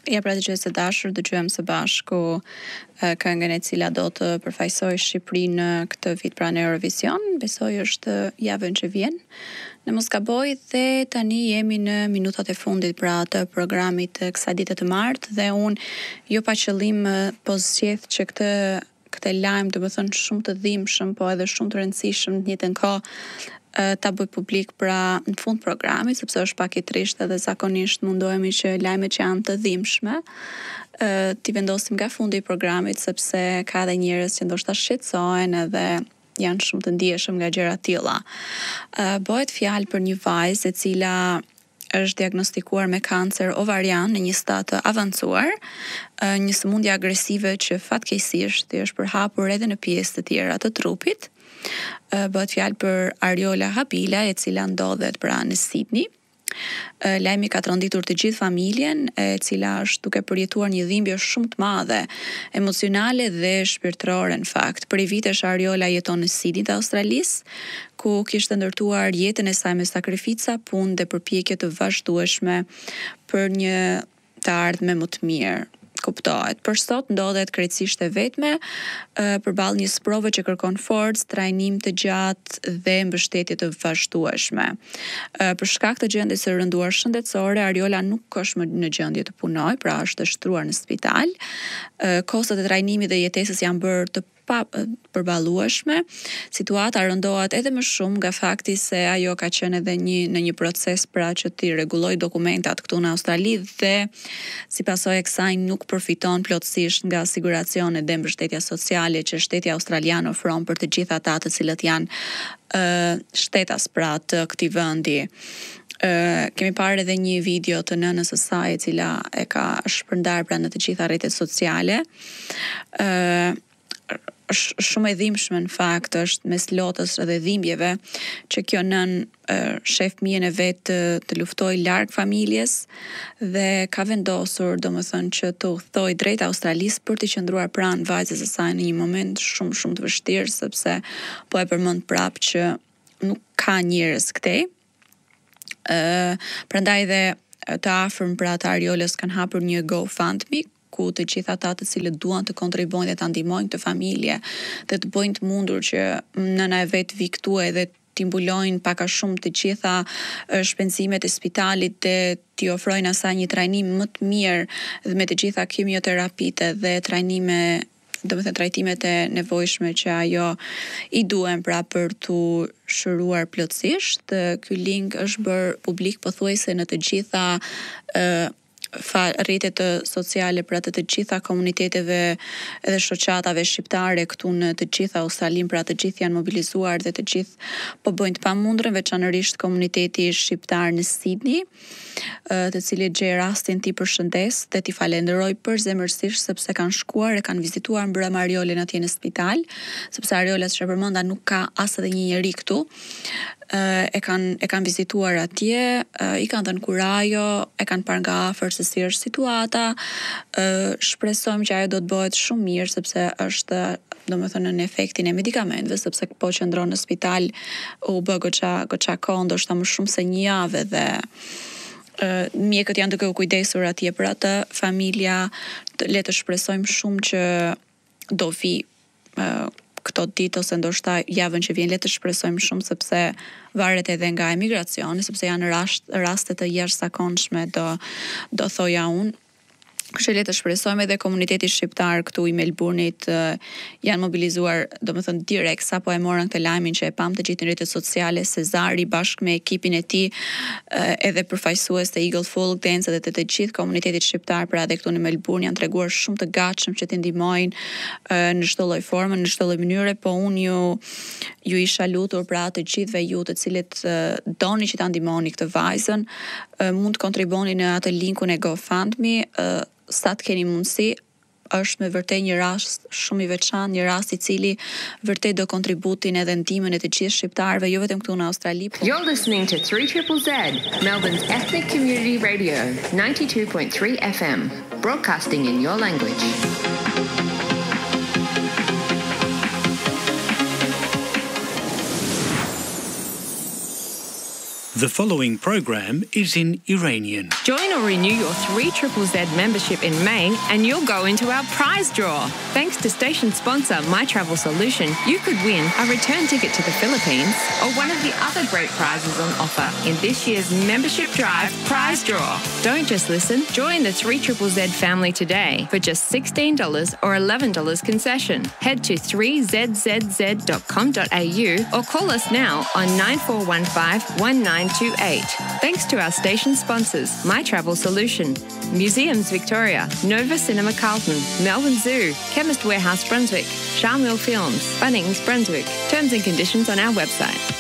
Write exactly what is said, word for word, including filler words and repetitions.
Ja, pra dëgjues të dashur, dëgjojmë së bashku uh, këngën e cila do të përfaqësojë Shqipërinë në këtë vit pranë Eurovision. Besoj është javën që vjen. Në mos gaboj, dhe tani jemi në minutat e fundit pra të programit të kësaj dite të martë, dhe unë jo pa qëllim po zgjedh që këtë këtë lajm, do të thënë, shumë të dhimbshëm, po edhe shumë të rëndësishëm në të njëjtën kohë ta bëj publik pra në fund programit, sepse është pak i trisht edhe zakonisht mundohemi që lajmet që janë të dhimbshme t'i vendosim nga fundi i programit, sepse ka edhe njerëz që ndoshta shqetësohen edhe janë shumë të ndjeshëm nga gjëra të tilla. Bëhet fjalë për një vajzë e cila është diagnostikuar me kancer ovarian në një stad të avancuar, një sëmundje agresive që fatkeqësisht i është përhapur edhe në pjesë të tjera të trupit. Bëhet fjalë për Ariola Habila, e cila ndodhet pra në Sydney. Lajmi ka tronditur të gjithë familjen, e cila është duke përjetuar një dhimbje shumë të madhe, emocionale dhe shpirtërore në fakt. Për vitesh Ariola jeton në Sydney të Australisë, ku kishte ndërtuar jetën e saj me sakrifica, punë dhe përpjekje të vazhdueshme për një të ardhme më të mirë. Kuptohet. Për sot ndodhet krejtësisht e vetme uh, përballë një sprove që kërkon forcë, trajnim të gjatë dhe mbështetje të vazhdueshme. Uh, për shkak të gjendjes së rënduar shëndetësore, Ariola nuk është më në gjendje të punojë, pra është shtruar në spital. Uh, kostot e trajnimit dhe jetesës janë bërë të pa përballueshme. Situata rëndohet edhe më shumë nga fakti se ajo ka qenë edhe një në një proces pra që t'i rregullojë dokumentat këtu në Australi dhe si pasojë e kësaj nuk përfiton plotësisht nga asiguracionet dhe mbështetja sociale që shteti australian ofron për të gjithë ata të cilët janë uh, shtetas pra të këtij vendi. Uh, kemi parë edhe një video të nënës së saj e cila e ka shpërndar pra në të gjitha rrjetet sociale. Uh, është shumë e dhimbshme në fakt, është mes lotës edhe dhimbjeve që kjo nën uh, shef fëmijën e vet të, të luftojë larg familjes dhe ka vendosur domethënë që të udhtoj drejt Australisë për të qëndruar pranë vajzës së saj në një moment shumë shumë të vështirë, sepse po e përmend prapë që nuk ka njerëz këtej. Uh, prandaj dhe të afërm pra të Ariolës kanë hapur një GoFundMe ku të gjithë ata të cilët duan të kontribuojnë dhe ta ndihmojnë këtë familje dhe të bëjnë të mundur që nëna e vet vi këtu edhe t'i mbulojnë pak a shumë të gjitha shpenzimet e spitalit dhe t'i ofrojnë asaj një trajnim më të mirë dhe me të gjitha kimioterapitë dhe trajnime do të thënë trajtimet e nevojshme që ajo i duhen pra për t'u shëruar plotësisht. Ky link është bërë publik pothuajse në të gjitha uh, fa rrjetet sociale pra të të gjitha komuniteteve edhe shoqatave shqiptare këtu në të gjitha Australinë, pra të gjithë janë mobilizuar dhe të gjithë po bëjnë të pamundren, veçanërisht komuniteti shqiptar në Sydney, të cilët gjej rastin ti përshëndes dhe ti falenderoj përzemërsisht sepse kanë shkuar e kanë vizituar mbrëmë Ariolën atje në spital, sepse Ariola, siç e përmenda, nuk ka as edhe një njerëz këtu. Uh, e kanë e kanë vizituar atje, uh, i kanë dhënë kurajo, e kanë parë nga afër se si është situata. Uh, shpresojmë që ajo do të bëhet shumë mirë sepse është, domethënë, në efektin e medikamenteve, sepse po qëndron në spital u bë goxha goxha kohë, ndoshta më shumë se një javë dhe uh, mjekët janë duke u kujdesur atje për atë. Familja të, le të shpresojmë shumë që do vi uh, këto ditë ose ndoshta javën që vjen, le të shpresojmë shumë sepse varet edhe nga emigracioni, sepse janë rast, raste të jashtëzakonshme do do thoja unë. Kështu le të shpresojmë edhe komuniteti shqiptar këtu i Melbourne-it uh, janë mobilizuar, domethënë direkt sapo e morën këtë lajmin që e pam të gjithë në rrjetet sociale, Sezari bashkë me ekipin e tij uh, edhe përfaqësues të Eagle Folk Dance dhe të të gjithë komunitetit shqiptar pra edhe këtu në Melbourne janë treguar shumë të gatshëm që të ndihmojnë uh, në çdo lloj forme, në çdo lloj mënyre, po unë ju ju isha lutur pra të gjithëve ju të cilët uh, doni që ta ndihmoni këtë vajzën, uh, mund të kontribuoni në atë linkun e GoFundMe, uh, sa të keni mundësi. Është me vërtet një rast shumë i veçantë, një rast i cili vërtet do kontributin edhe ndihmën e të gjithë shqiptarëve, jo vetëm këtu në Australi. Po... You're listening to three Z Z, Melbourne's ethnic community radio, ninety-two point three F M, broadcasting in your language. The following program is in Iranian. Join or renew your three Z Z Z membership in May and you'll go into our prize draw. Thanks to station sponsor My Travel Solution, you could win a return ticket to the Philippines or one of the other great prizes on offer in this year's Membership Drive prize draw. Don't just listen, join the three Z Z Z family today for just sixteen dollars or eleven dollars concession. Head to three z z z dot com dot a u or call us now on nine four one five, one nine two eight. Thanks to our station sponsors, My Travel Solution, Museums Victoria, Nova Cinema Carlton, Melbourne Zoo, Chemist Warehouse Brunswick, Charmel Films, Bunnings Brunswick. Terms and conditions on our website.